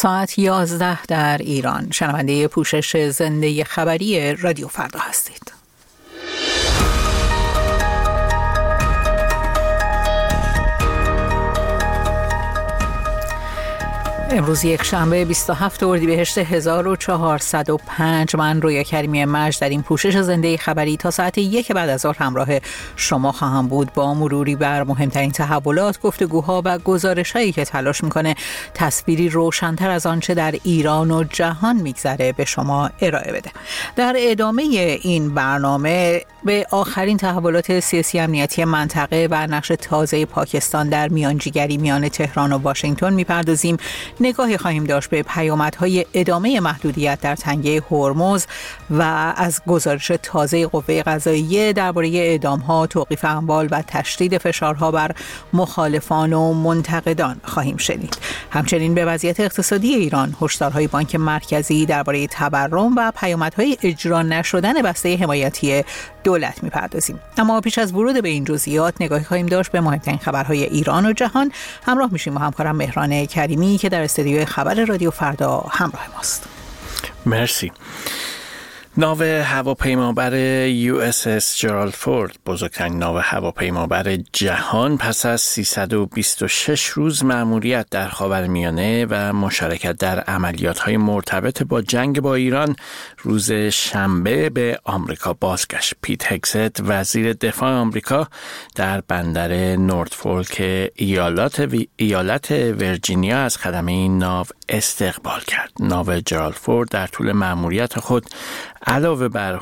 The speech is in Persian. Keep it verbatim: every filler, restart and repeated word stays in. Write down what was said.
ساعت یازده در ایران. شنونده پوشش زنده خبری رادیو فردا هستید. امروز یک شنبه بیست و هفتم اردیبهشت هزار و چهارصد و پنج. من رویا کریمی مجد در این پوشش زنده خبری تا ساعت یک بعد از ظهر همراه شما خواهم بود با مروری بر مهمترین تحولات، گفتگوها و گزارش‌هایی که تلاش می‌کنه تصویری روشن‌تر از آنچه در ایران و جهان می‌گذره به شما ارائه بده. در ادامه این برنامه به آخرین تحولات سیاسی امنیتی منطقه و نقش تازه پاکستان در میانجیگری میان تهران و واشنگتن می‌پردازیم. نگاهی خواهیم داشت به پیامدهای ادامه محدودیت در تنگه هرمز و از گزارش تازه قوه قضاییه درباره اعدام‌ها، توقیف اموال و تشدید فشارها بر مخالفان و منتقدان خواهیم شنید. همچنین به وضعیت اقتصادی ایران، هشدارهای بانک مرکزی درباره تورم و پیامدهای اجرا نشدن بسته حمایتی دولت می‌پردازیم. اما پیش از ورود به این جزئیات نگاهی خواهیم داشت به مهمترین خبرهای ایران و جهان. همراه میشیم با همکارم مهران کریمی که در استودیوی خبر رادیو فردا همراه ماست. مرسی. ناو هواپیمابر یو اس اس جرالد فورد، بزرگترین ناو هواپیمابر جهان، پس از سیصد و بیست و شش روز مأموریت در خاورمیانه و مشارکت در عملیات‌های مرتبط با جنگ با ایران، روز شنبه به آمریکا بازگشت. پیت هگست، وزیر دفاع آمریکا، در بندر نورفولک ایالات وی... ایالت ویرجینیا از خدمه این ناو استقبال کرد. ناو جرالد فورد در طول مأموریت خود علاوه بر